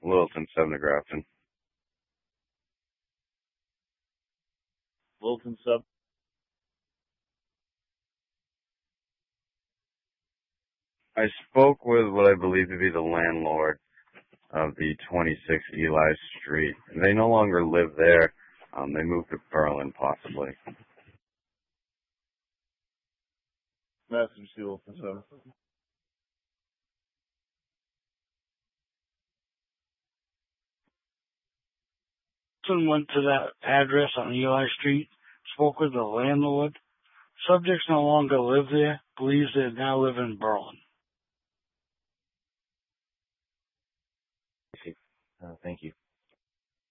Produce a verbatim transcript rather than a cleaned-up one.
Littleton, seven to Grafton. Littleton sub. I spoke with what I believe to be the landlord of the twenty-six Eli Street. They no longer live there. Um, they moved to Berlin, possibly. Message to Littleton sub. Person went to that address on Eli Street, spoke with the landlord. Subjects no longer live there, believes they now live in Berlin. Uh, thank you.